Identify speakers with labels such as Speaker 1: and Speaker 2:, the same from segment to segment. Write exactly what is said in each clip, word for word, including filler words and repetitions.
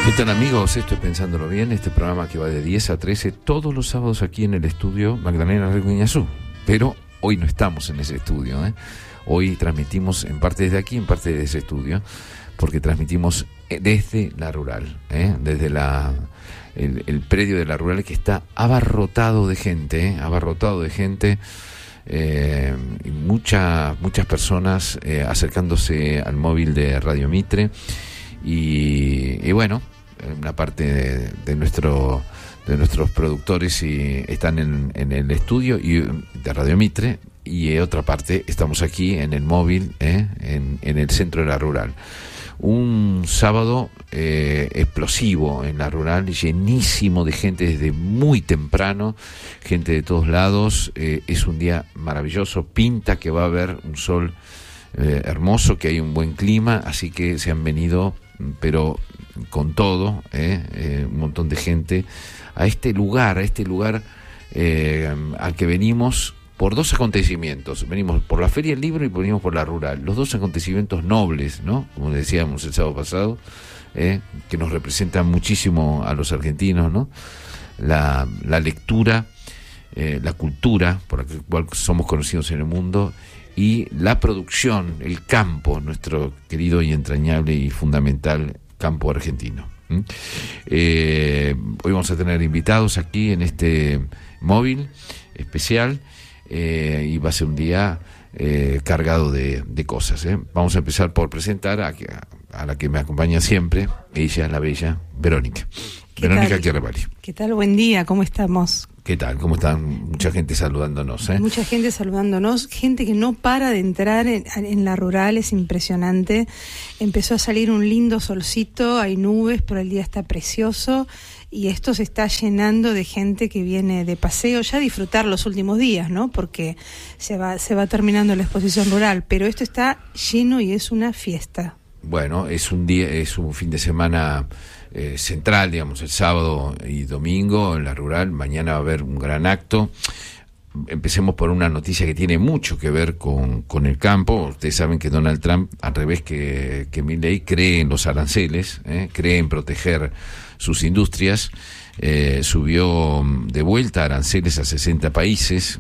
Speaker 1: ¿Qué tal, amigos? Esto es Pensándolo Bien, este programa que va de diez a trece todos los sábados aquí en el estudio Magdalena Riesco Guiñazú. Pero hoy no estamos en ese estudio, ¿eh? Hoy transmitimos en parte desde aquí, en parte desde ese estudio, porque transmitimos desde la rural, ¿eh? Desde la el, el predio de la rural, que está abarrotado de gente, ¿eh? abarrotado de gente, eh, y mucha, muchas personas eh, acercándose al móvil de Radio Mitre, y, y bueno, una parte de, de nuestro de nuestros productores y están en, en el estudio y de Radio Mitre, y otra parte estamos aquí en el móvil, ¿eh? en, en el centro de la rural. Un sábado eh, explosivo en la rural, llenísimo de gente desde muy temprano, gente de todos lados. Eh, es un día maravilloso, pinta que va a haber un sol eh, hermoso, que hay un buen clima, así que se han venido, pero con todo, eh, eh, un montón de gente a este lugar, a este lugar eh, al que venimos por dos acontecimientos. Venimos por la Feria del Libro y venimos por la rural, los dos acontecimientos nobles, ¿no? Como decíamos el sábado pasado, eh, que nos representan muchísimo a los argentinos, ¿no? La, la lectura, eh, la cultura, por la cual somos conocidos en el mundo, y la producción, el campo, nuestro querido y entrañable y fundamental campo argentino. ¿Mm? Eh, hoy vamos a tener invitados aquí en este móvil especial, eh, y va a ser un día eh, cargado de, de cosas. ¿eh? Vamos a empezar por presentar a, a la que me acompaña siempre, ella es la bella Verónica. Verónica Chiarravalli.
Speaker 2: ¿Qué tal? Buen día, ¿cómo estamos?
Speaker 1: ¿Qué tal? ¿Cómo están? Mucha gente saludándonos, ¿eh?
Speaker 2: Mucha gente saludándonos, gente que no para de entrar en, en la rural, es impresionante. Empezó a salir un lindo solcito, hay nubes, pero el día está precioso y esto se está llenando de gente que viene de paseo ya a disfrutar los últimos días, ¿no? Porque se va, se va terminando la exposición rural, pero esto está lleno y es una fiesta.
Speaker 1: Bueno, es un día, es un fin de semana Eh, central, digamos, el sábado y domingo en la rural. Mañana va a haber un gran acto. Empecemos por una noticia que tiene mucho que ver con, con el campo. Ustedes saben que Donald Trump, al revés que, que Milley, cree en los aranceles, eh, cree en proteger sus industrias. Eh, subió de vuelta aranceles a sesenta países,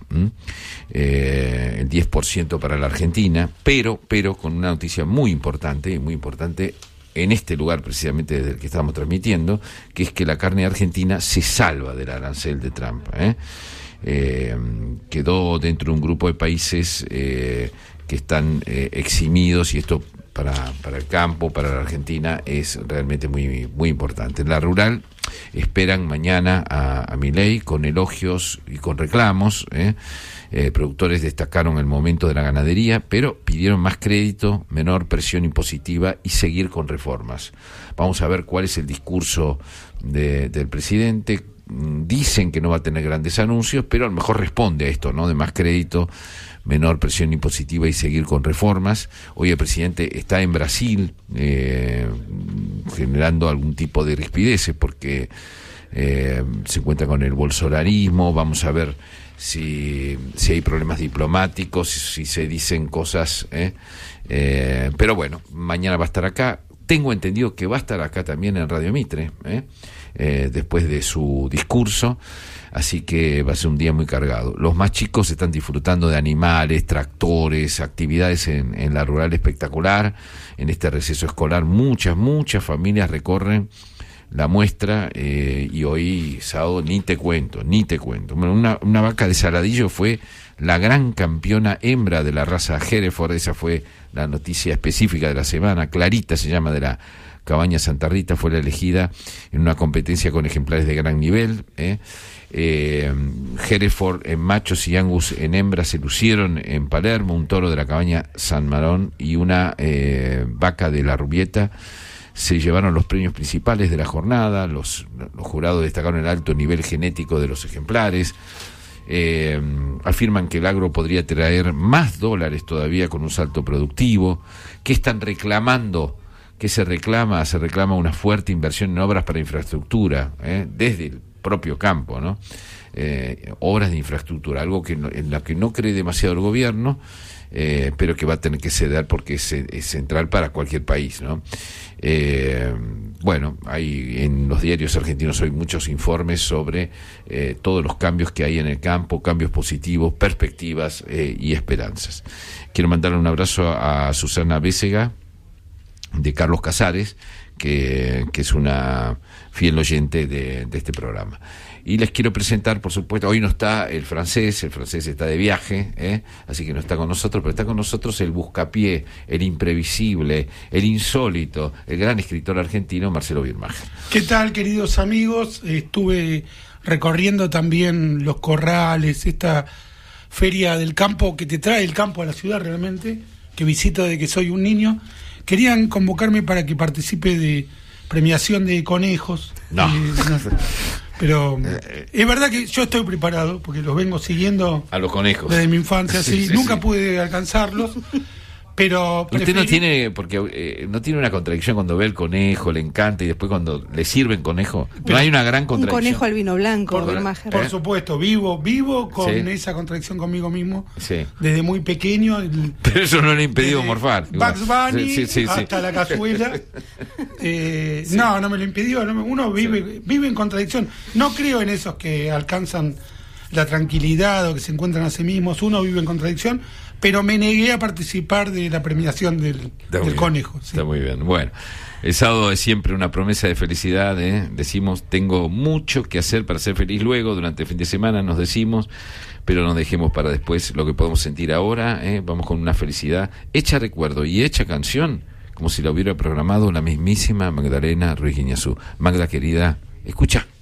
Speaker 1: eh, el diez por ciento para la Argentina, pero, pero con una noticia muy importante, muy importante, en este lugar precisamente desde el que estamos transmitiendo, que es que la carne argentina se salva del arancel de Trump. ¿eh? Eh, quedó dentro de un grupo de países eh, que están eh, eximidos, y esto para, para el campo, para la Argentina, es realmente muy, muy importante. En la rural esperan mañana a, a Milei con elogios y con reclamos. ¿eh? Eh, productores destacaron el momento de la ganadería, pero pidieron más crédito, menor presión impositiva y seguir con reformas. Vamos a ver cuál es el discurso de, del presidente. Dicen que no va a tener grandes anuncios, pero a lo mejor responde a esto, ¿no? De más crédito, menor presión impositiva y seguir con reformas. Hoy el presidente está en Brasil eh, generando algún tipo de rispideces porque eh, se encuentra con el bolsonarismo. Vamos a ver si, si hay problemas diplomáticos, si, si se dicen cosas, ¿eh? Eh, pero bueno, mañana va a estar acá. Tengo entendido que va a estar acá también en Radio Mitre, ¿eh? Eh, después de su discurso, así que va a ser un día muy cargado. Los más chicos están disfrutando de animales, tractores, actividades en, en la rural espectacular. En este receso escolar muchas, muchas familias recorren la muestra, eh, y hoy sábado ni te cuento, ni te cuento. Bueno, una, una vaca de Saladillo fue la gran campeona hembra de la raza Hereford. Esa fue la noticia específica de la semana. Clarita se llama, de la Cabaña Santa Rita, fue la elegida en una competencia con ejemplares de gran nivel. ¿eh? Eh, Hereford en machos y Angus en hembras se lucieron en Palermo, un toro de la Cabaña San Marón y una eh, vaca de la Rubieta se llevaron los premios principales de la jornada. Los, los jurados destacaron el alto nivel genético de los ejemplares. Eh, afirman que el agro podría traer más dólares todavía con un salto productivo. ¿Qué están reclamando? ¿Qué se reclama? Se reclama una fuerte inversión en obras para infraestructura, ¿eh? desde el propio campo, ¿no? Eh, obras de infraestructura, algo que no, en la que no cree demasiado el gobierno, eh, pero que va a tener que ceder porque es, es central para cualquier país, ¿no? Eh, bueno, hay en los diarios argentinos hay muchos informes sobre eh, todos los cambios que hay en el campo, cambios positivos, perspectivas eh, y esperanzas. Quiero mandarle un abrazo a, a Susana Bécega, de Carlos Casares, que, que es una fiel oyente de, de este programa. Y les quiero presentar, por supuesto, hoy no está el francés, el francés está de viaje, ¿eh? Así que no está con nosotros, pero está con nosotros el buscapié, el imprevisible, el insólito, el gran escritor argentino Marcelo Birmacher.
Speaker 3: ¿Qué tal, queridos amigos? Estuve recorriendo también los corrales, esta feria del campo que te trae el campo a la ciudad realmente, que visito desde que soy un niño. Querían convocarme para que participe de premiación de conejos.
Speaker 1: No.
Speaker 3: Eh, no pero es verdad que yo estoy preparado, porque los vengo siguiendo
Speaker 1: a los conejos
Speaker 3: desde mi infancia, sí,
Speaker 1: sí, sí,
Speaker 3: nunca
Speaker 1: sí.
Speaker 3: pude alcanzarlos. Pero
Speaker 1: usted
Speaker 3: preferí...
Speaker 1: no tiene, porque eh, no tiene una contradicción cuando ve el conejo, le encanta, y después cuando le sirven conejo,
Speaker 3: pero
Speaker 1: no hay una gran
Speaker 2: Un
Speaker 1: contradicción.
Speaker 2: conejo al vino blanco,
Speaker 3: Por,
Speaker 2: Birmacher.
Speaker 3: por supuesto, vivo vivo con
Speaker 1: Sí.
Speaker 3: esa contradicción conmigo mismo,
Speaker 1: Sí.
Speaker 3: desde muy pequeño. El,
Speaker 1: Pero eso no le ha impedido
Speaker 3: desde
Speaker 1: morfar.
Speaker 3: Bugs Bunny
Speaker 1: Sí, sí, sí, sí.
Speaker 3: hasta la cazuela. Eh,
Speaker 1: Sí.
Speaker 3: No, no me lo impidió. No me- uno vive,
Speaker 1: Sí.
Speaker 3: vive en contradicción. No creo en esos que alcanzan la tranquilidad o que se encuentran a sí mismos. Uno vive en contradicción, pero me negué a participar de la premiación del,
Speaker 1: Está
Speaker 3: del
Speaker 1: muy bien,
Speaker 3: conejo. sí.
Speaker 1: Está muy bien. Bueno, el sábado es siempre una promesa de felicidad, ¿eh? Decimos, tengo mucho que hacer para ser feliz luego, durante el fin de semana nos decimos, pero no dejemos para después lo que podemos sentir ahora, ¿eh? Vamos con una felicidad hecha recuerdo y hecha canción, como si la hubiera programado la mismísima Magdalena Ruiz Guiñazú. Magda querida, escucha.